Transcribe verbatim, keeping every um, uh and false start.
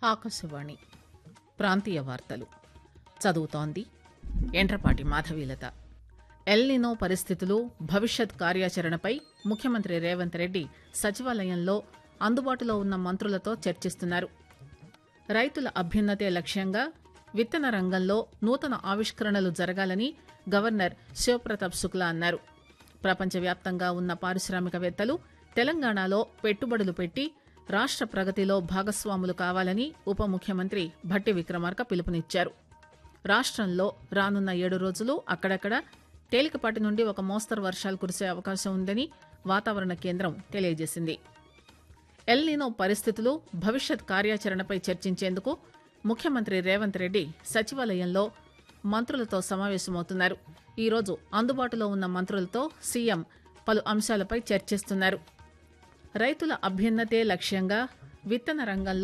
ఆకాశవాణి ప్రాంతీయ వార్తలు చదువుతోంది ఎండ్రపాటి మాధవీలత. ఎల్నినో పరిస్థితులు, భవిష్యత్ కార్యాచరణపై ముఖ్యమంత్రి రేవంత్ రెడ్డి సచివాలయంలో అందుబాటులో ఉన్న మంత్రులతో చర్చిస్తున్నారు. రైతుల అభ్యున్నతే లక్ష్యంగా విత్తన రంగంలో నూతన ఆవిష్కరణలు జరగాలని గవర్నర్ శివప్రతాప్ శుక్లా అన్నారు. ప్రపంచవ్యాప్తంగా ఉన్న పారిశ్రామికవేత్తలు తెలంగాణలో పెట్టుబడులు పెట్టి రాష్ట ప్రగతిలో భాగస్వాములు కావాలని ఉప ముఖ్యమంత్రి భట్టి విక్రమార్క పిలుపునిచ్చారు. రాష్టంలో రానున్న ఏడు రోజులు అక్కడక్కడ తేలికపాటి నుండి ఒక మోస్తరు వర్షాలు కురిసే అవకాశం ఉందని వాతావరణ కేంద్రం తెలియజేసింది. ఎల్నినో పరిస్థితులు, భవిష్యత్ కార్యాచరణపై చర్చించేందుకు ముఖ్యమంత్రి రేవంత్ రెడ్డి సచివాలయంలో మంత్రులతో సమావేశమవుతున్నారు. ఈరోజు అందుబాటులో ఉన్న మంత్రులతో సీఎం పలు అంశాలపై చర్చిస్తున్నారు. రైతుల అభ్యున్నతే లక్ష్యంగా విత్తన రంగంలో